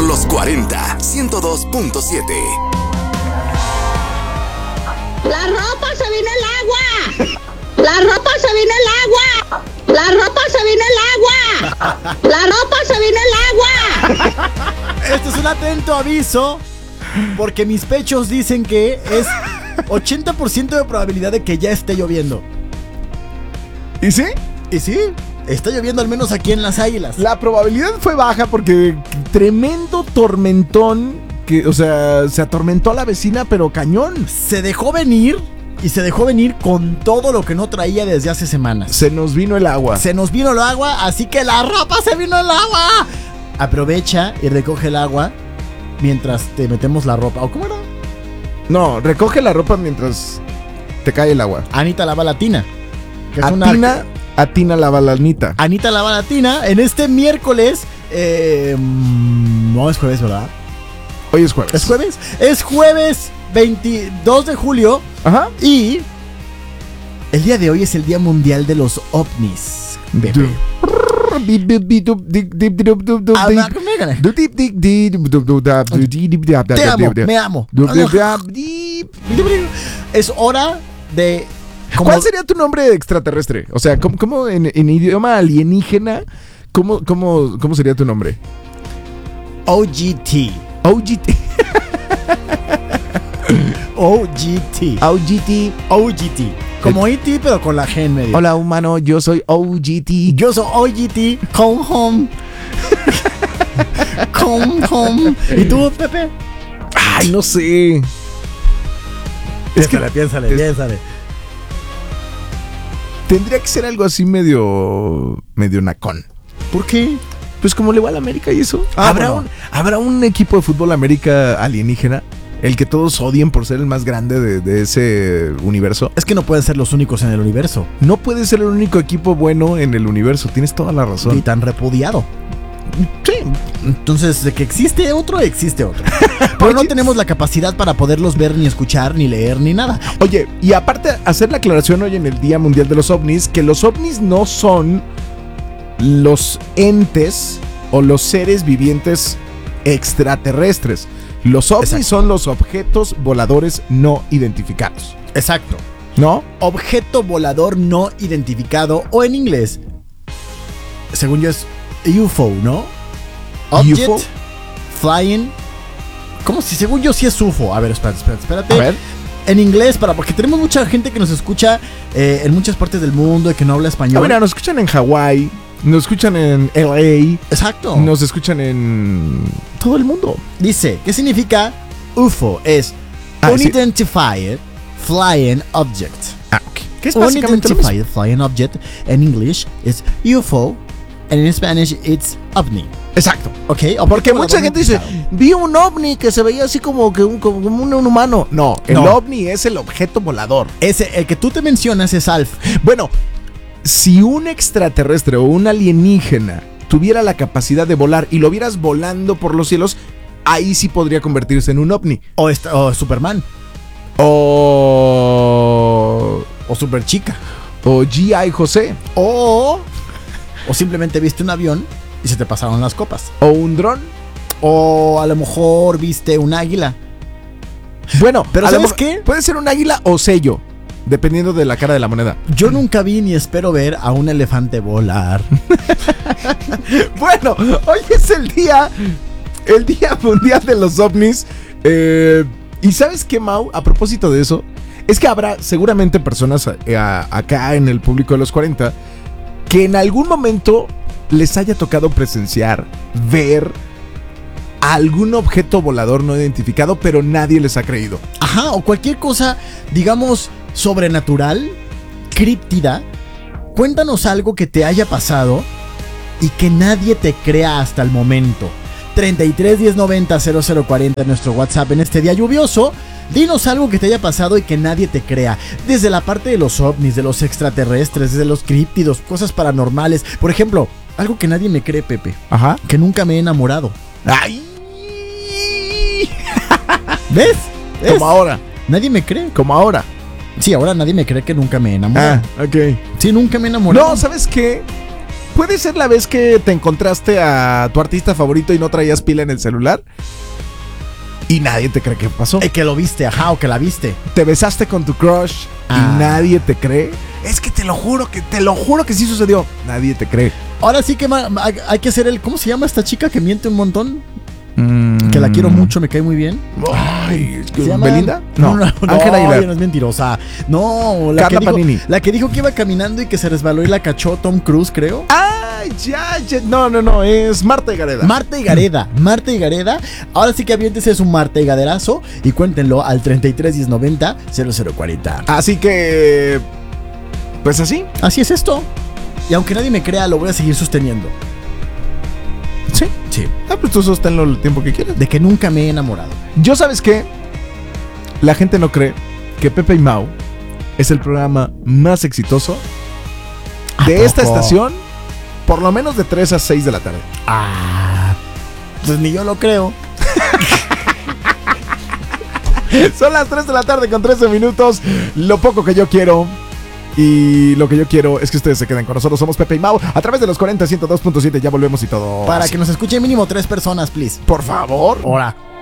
los 40, 102.7. La ropa se vino el agua. La ropa se vino el agua. La ropa se vino el agua. La ropa se vino el agua. Esto es un atento aviso, porque mis pechos dicen que es 80% de probabilidad de que ya esté lloviendo. ¿Y sí? Y sí, está lloviendo al menos aquí en Las Águilas. La probabilidad fue baja porque tremendo tormentón que, o sea, se atormentó a la vecina, pero cañón. Se dejó venir y se dejó venir con todo lo que no traía desde hace semanas. Se nos vino el agua. Se nos vino el agua, así que la ropa se vino el agua. Aprovecha y recoge el agua mientras te metemos la ropa. ¿O cómo era? No, recoge la ropa mientras te cae el agua. Anita lava la tina. Que es Atina lava la Anita. Anita lava la tina en este miércoles. No es jueves, ¿verdad? Hoy es jueves. ¿Es jueves? Es jueves 22 de julio. Ajá. Y el día de hoy es el Día Mundial de los OVNIs. Bebé. Te amo, me amo. Es hora de... ¿Cuál sería tu nombre extraterrestre? O sea, ¿cómo en idioma alienígena, ¿cómo sería tu nombre? OGT. OGT. OGT. OGT. OGT. Como E.T., pero con la G en medio. Hola, humano, yo soy OGT. Yo soy OGT. Come home. Come home. ¿Y tú, Pepe? Ay, no sé. Piénsale. Tendría que ser algo así medio nacón. ¿Por qué? Pues como le va a la América y eso. ¿Habrá un equipo de fútbol América alienígena? El que todos odien por ser el más grande de ese universo. Es que no pueden ser los únicos en el universo. No puede ser el único equipo bueno en el universo. Tienes toda la razón. Y tan repudiado. Sí. Entonces, de que existe otro. Pero no tenemos la capacidad para poderlos ver, ni escuchar, ni leer, ni nada. Oye, y aparte, hacer la aclaración hoy en el Día Mundial de los OVNIs, que los OVNIs no son los entes o los seres vivientes extraterrestres. Los OVNIs son los objetos voladores no identificados. Exacto. ¿No? Objeto volador no identificado, o en inglés, según yo es UFO, ¿no? Object UFO. Flying. ¿Cómo si? Según yo sí es UFO. A ver, espérate. A ver. En inglés, porque tenemos mucha gente que nos escucha en muchas partes del mundo y que no habla español. Mira, nos escuchan en Hawái, nos escuchan en LA. Exacto. Nos escuchan en todo el mundo. Dice, ¿qué significa UFO? Es Unidentified Flying Object. Ok. ¿Qué es básicamente lo mismo? Unidentified Flying Object en English es UFO, and in Spanish it's OVNI. Exacto. Ok. Porque mucha gente dice, vi un ovni que se veía así como un humano. No, el ovni es el objeto volador. El que tú te mencionas es ALF. Bueno, si un extraterrestre o un alienígena tuviera la capacidad de volar y lo vieras volando por los cielos, ahí sí podría convertirse en un ovni. O Superman. O Superchica. O G.I. José. O simplemente viste un avión y se te pasaron las copas. O un dron. O a lo mejor viste un águila. Bueno, pero ¿sabes qué? Puede ser un águila o sello, dependiendo de la cara de la moneda. Yo nunca vi ni espero ver a un elefante volar. Bueno, hoy es el Día Mundial de los OVNIs. ¿Y sabes qué, Mau? A propósito de eso, es que habrá seguramente personas acá en el público de los 40 que en algún momento les haya tocado presenciar, ver algún objeto volador no identificado, pero nadie les ha creído. Ajá, o cualquier cosa, digamos, sobrenatural, críptida. Cuéntanos algo que te haya pasado y que nadie te crea hasta el momento. 33 10 90 0040 en nuestro WhatsApp en este día lluvioso. Dinos algo que te haya pasado y que nadie te crea. Desde la parte de los ovnis, de los extraterrestres, desde los críptidos, cosas paranormales. Por ejemplo, algo que nadie me cree, Pepe. Ajá. Que nunca me he enamorado. ¡Ay! ¿Ves? Como ahora. Nadie me cree. Como ahora. Sí, ahora nadie me cree que nunca me he enamorado. Ah, ok. Sí, nunca me he enamorado. No, ¿sabes qué? ¿Puede ser la vez que te encontraste a tu artista favorito y no traías pila en el celular? Y nadie te cree que pasó. Que lo viste, ajá, o que la viste. Te besaste con tu crush y nadie te cree. Es que te lo juro que sí sucedió. Nadie te cree. Ahora sí que hay que hacer ¿cómo se llama esta chica que miente un montón? Que la quiero mucho, me cae muy bien. Ay, ¿Se llama? ¿Belinda? No, Ángela Aguilar. ella no es mentirosa. No, Carla Panini. La que dijo que iba caminando y que se resbaló y la cachó Tom Cruise, creo. Ay, ya. No, es Marta y Gareda. Marta y Gareda. Ahora sí que aviéntese su Marta y Gaderazo y cuéntenlo al 33 1090 0040. Así que, pues así. Así es esto. Y aunque nadie me crea, lo voy a seguir sosteniendo. Sí. Sí. Pues tú sosténlo el tiempo que quieras. De que nunca me he enamorado. Yo, ¿sabes qué? La gente no cree que Pepe y Mau es el programa más exitoso de esta estación, por lo menos de 3 a 6 de la tarde. Pues ni yo lo creo. Son las 3 de la tarde con 13 minutos. Lo poco que yo quiero y lo que yo quiero es que ustedes se queden con nosotros. Somos Pepe y Mau a través de los 40 102.7. Ya volvemos y todo. Para así. que nos escuchen mínimo 3 personas, please. Por favor. Ahora.